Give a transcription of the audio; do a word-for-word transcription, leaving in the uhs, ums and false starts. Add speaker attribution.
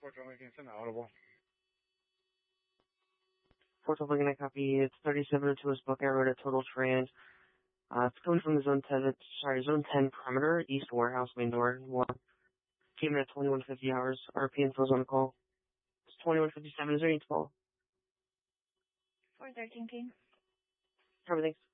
Speaker 1: Fort Lincoln audible.
Speaker 2: Fort Lincoln, I copy. It's thirty-seven oh two West Buckeye Road at Total Trans. Uh, it's coming from the Zone ten, it's, sorry, Zone ten perimeter, East Warehouse, main door. One. Came in at twenty-one fifty hours. R P info's on the call. It's twenty-one fifty-seven. Is there any call?
Speaker 3: four thirteen King.
Speaker 2: Everything's